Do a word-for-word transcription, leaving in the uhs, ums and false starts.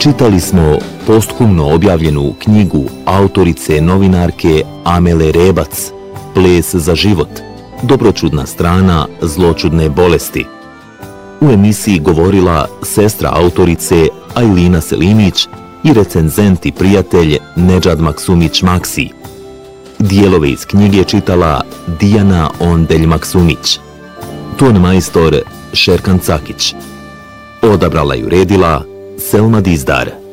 Čitali smo posthumno objavljenu knjigu autorice novinarke Amele Rebac, Ples za život, dobročudna strana zločudne bolesti. U emisiji govorila sestra autorice Ajlina Selimić i recenzent i prijatelj Nedžad Maksumić Maksi. Dijelove iz knjige čitala Dijana Ondelj Maksumić. Ton majstor Šerkan Cakić. Odabrala i uredila Selma Dizdar.